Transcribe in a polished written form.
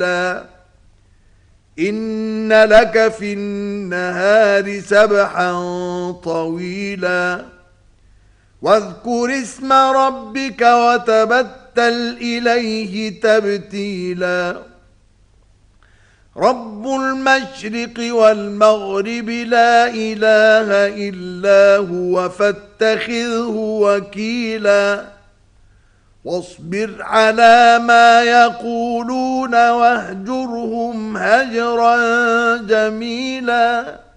إن لك في النهار سبحا طويلا واذكر اسم ربك وتبتل إليه تبتيلا رب المشرق والمغرب لا إله إلا هو فاتخذه وكيلا واصبر على ما يقولون واهجرهم هجرا جميلا